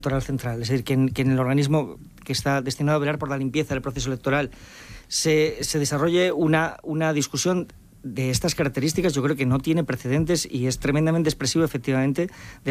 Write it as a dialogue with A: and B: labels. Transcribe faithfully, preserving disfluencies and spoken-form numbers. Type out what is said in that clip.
A: Electoral Central, es decir, que en, que en el organismo que está destinado a velar por la limpieza del proceso electoral se, se desarrolle una, una discusión de estas características, yo creo que no tiene precedentes y es tremendamente expresivo, efectivamente, de